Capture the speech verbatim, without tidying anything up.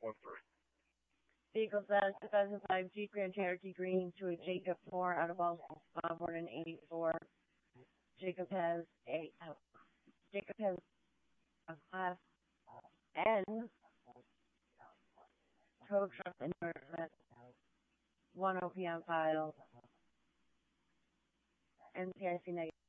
Vehicle status two thousand five Jeep Grand Cherokee Green to a Jacob four out of all uh, born in eighty-four. Jacob has a uh, Jacob has a class N tow truck endorsement, one O P M file, N C I C negative.